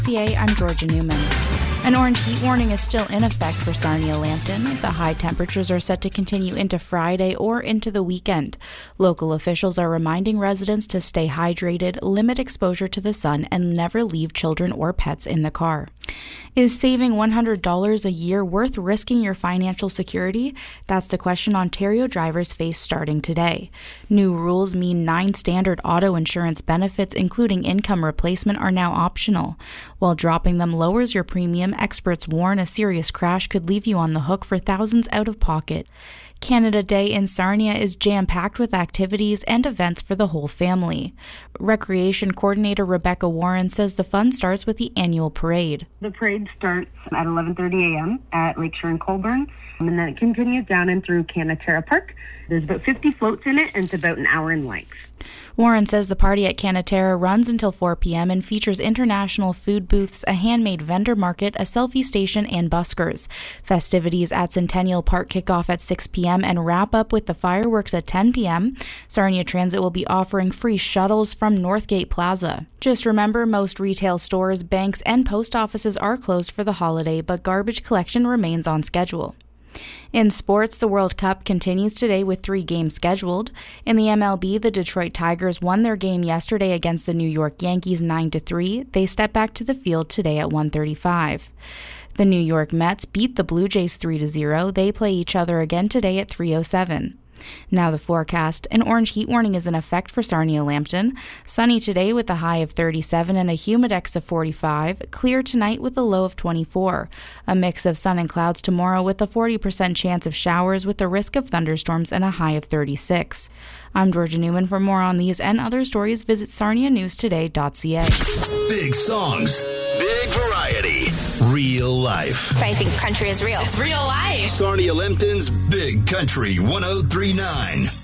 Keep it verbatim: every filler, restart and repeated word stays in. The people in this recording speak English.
C A, I'm Georgia Newman. An orange heat warning is still in effect for Sarnia-Lambton. The high temperatures are set to continue into Friday or into the weekend. Local officials are reminding residents to stay hydrated, limit exposure to the sun, and never leave children or pets in the car. Is saving one hundred dollars a year worth risking your financial security? That's the question Ontario drivers face starting today. New rules mean nine standard auto insurance benefits, including income replacement, are now optional. While dropping them lowers your premium, experts warn a serious crash could leave you on the hook for thousands out of pocket. Canada Day in Sarnia is jam-packed with activities and events for the whole family. Recreation Coordinator Rebecca Warren says the fun starts with the annual parade. The parade starts at eleven thirty a.m. at Lakeshore and Colborne, and then it continues down and through Canaterra Park. There's about fifty floats in it, and it's about an hour in length. Warren says the party at Canaterra runs until four p.m. and features international food booths, a handmade vendor market, a selfie station, and buskers. Festivities at Centennial Park kick off at six p.m. and wrap up with the fireworks at ten p.m. Sarnia Transit will be offering free shuttles from Northgate Plaza. Just remember, most retail stores, banks, and post offices are closed for the holiday, but garbage collection remains on schedule. In sports, the World Cup continues today with three games scheduled. In the M L B, the Detroit Tigers won their game yesterday against the New York Yankees nine to three. They step back to the field today at one thirty-five. The New York Mets beat the Blue Jays three to zero. They play each other again today at three oh seven. Now the forecast. An orange heat warning is in effect for Sarnia-Lambton. Sunny today with a high of thirty-seven and a humidex of forty-five. Clear tonight with a low of twenty-four. A mix of sun and clouds tomorrow with a forty percent chance of showers with a risk of thunderstorms and a high of thirty-six. I'm Georgia Newman. For more on these and other stories, visit sarnia news today dot c a. Big songs, big variety, real life. But I think country is real. It's real life. Sarnia-Lambton's Big Country one oh three point nine.